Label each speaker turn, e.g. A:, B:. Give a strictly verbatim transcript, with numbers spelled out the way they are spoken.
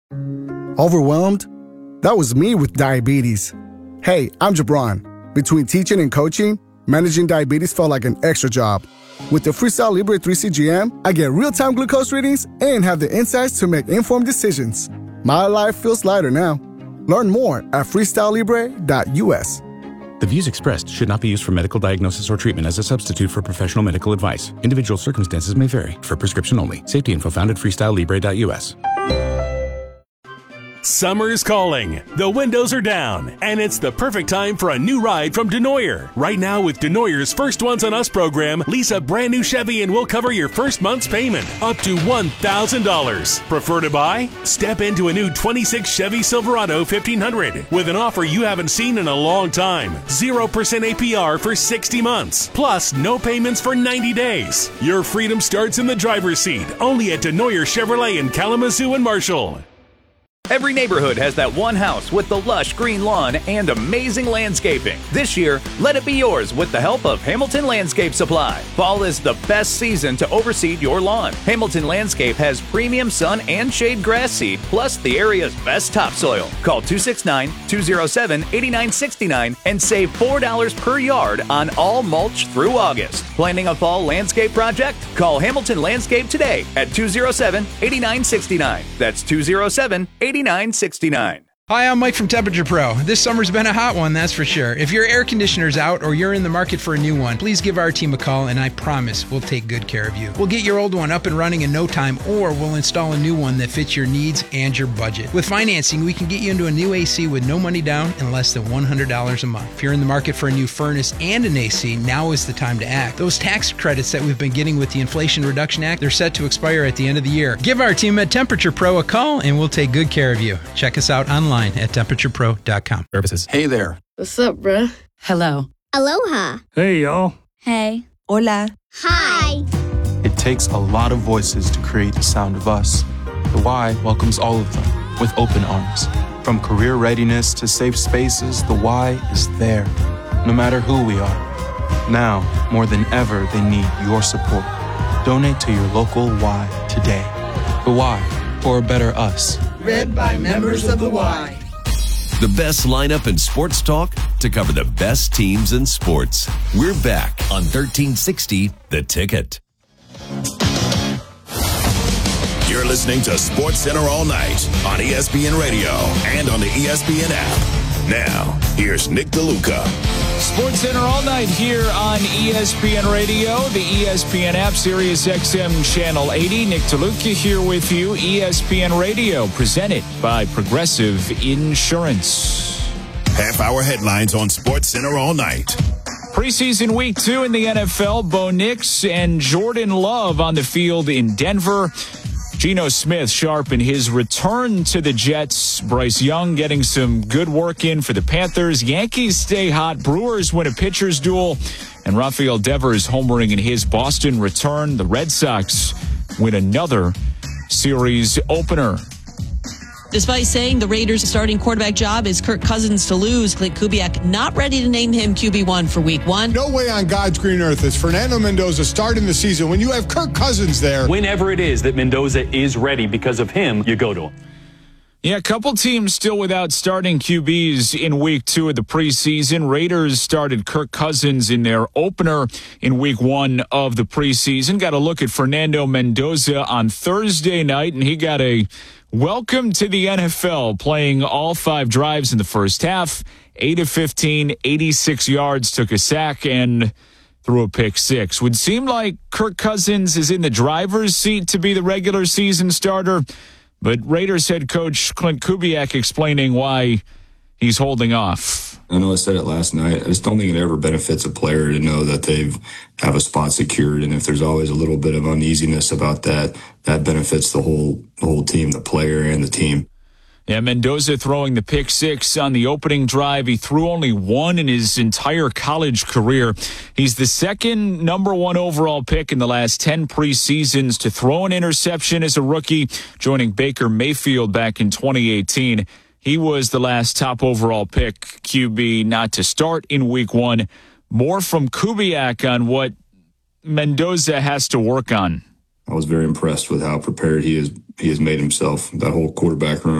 A: Overwhelmed? That was me with diabetes. Hey, I'm Jabron. Between teaching and coaching, managing diabetes felt like an extra job. With the Freestyle Libre three C G M, I get real-time glucose readings and have the insights to make informed decisions. My life feels lighter now. Learn more at freestyle libre dot u s.
B: The views expressed should not be used for medical diagnosis or treatment as a substitute for professional medical advice. Individual circumstances may vary. For prescription only. Safety info found at freestyle libre dot u s.
C: Summer's calling. The windows are down, and it's the perfect time for a new ride from Denoyer. Right now with Denoyer's First Ones on Us program, lease a brand new Chevy and we'll cover your first month's payment, up to one thousand dollars. Prefer to buy? Step into a new twenty-six Chevy Silverado fifteen hundred with an offer you haven't seen in a long time. zero percent A P R for sixty months, plus no payments for ninety days. Your freedom starts in the driver's seat, only at Denoyer Chevrolet in Kalamazoo and Marshall.
D: Every neighborhood has that one house with the lush green lawn and amazing landscaping. This year, let it be yours with the help of Hamilton Landscape Supply. Fall is the best season to overseed your lawn. Hamilton Landscape has premium sun and shade grass seed, plus the area's best topsoil. Call two six nine, two oh seven, eight nine six nine and save four dollars per yard on all mulch through August. Planning a fall landscape project? Call Hamilton Landscape today at two oh seven, eight nine six nine. That's two oh seven, eight nine six nine.
E: Hi, I'm Mike from Temperature Pro. This summer's been a hot one, that's for sure. If your air conditioner's out or you're in the market for a new one, please give our team a call and I promise we'll take good care of you. We'll get your old one up and running in no time, or we'll install a new one that fits your needs and your budget. With financing, we can get you into a new A C with no money down and less than one hundred dollars a month. If you're in the market for a new furnace and an A C, now is the time to act. Those tax credits that we've been getting with the Inflation Reduction Act, they're set to expire at the end of the year. Give our team at Temperature Pro a call and we'll take good care of you. Check us out online at temperature pro dot com.
B: Services.
F: Hey there.
G: What's up, bruh?
H: Hello.
I: Aloha.
F: Hey, y'all.
H: Hey. Hola.
I: Hi.
J: It takes a lot of voices to create the sound of us. The Y welcomes all of them with open arms. From career readiness to safe spaces, the Y is there, no matter who we are. Now, more than ever, they need your support. Donate to your local Y today. The Y, for a better us.
K: Read by members of the Y.
L: The best lineup in sports talk to cover the best teams in sports. We're back on thirteen sixty The Ticket.
M: You're listening to Sports Center all night on E S P N Radio and on the E S P N app. Now, here's Nick DeLuca.
N: Sports Center all night here on E S P N Radio, the E S P N app, Sirius X M Channel eighty. Nick DeLuca here with you. E S P N Radio, presented by Progressive Insurance.
M: Half-hour headlines on Sports Center all night.
N: Preseason week two in the N F L. Bo Nix and Jordan Love on the field in Denver. Geno Smith sharp in his return to the Jets. Bryce Young getting some good work in for the Panthers. Yankees stay hot. Brewers win a pitcher's duel. And Rafael Devers homering in his Boston return. The Red Sox win another series opener.
H: Despite saying the Raiders' starting quarterback job is Kirk Cousins to lose, Clint Kubiak not ready to name him Q B one for week one.
O: No way on God's green earth is Fernando Mendoza starting the season when you have Kirk Cousins there.
P: Whenever it is that Mendoza is ready because of him, you go to him.
N: Yeah, a couple teams still without starting Q Bs in week two of the preseason. Raiders started Kirk Cousins in their opener in week one of the preseason. Got a look at Fernando Mendoza on Thursday night, and he got a welcome to the N F L, playing all five drives in the first half. eight of fifteen, eighty-six yards, took a sack, and threw a pick six. Would seem like Kirk Cousins is in the driver's seat to be the regular season starter, but Raiders head coach Clint Kubiak explaining why he's holding off.
Q: I know I said it last night. I just don't think it ever benefits a player to know that they've have a spot secured. And if there's always a little bit of uneasiness about that, that benefits the whole the whole team, the player and the team.
N: Yeah, Mendoza throwing the pick six on the opening drive. He threw only one in his entire college career. He's the second number one overall pick in the last ten preseasons to throw an interception as a rookie, joining Baker Mayfield back in twenty eighteen. He was the last top overall pick Q B not to start in week one. More from Kubiak on what Mendoza has to work on.
Q: I was very impressed with how prepared he is. He has made himself. That whole quarterback room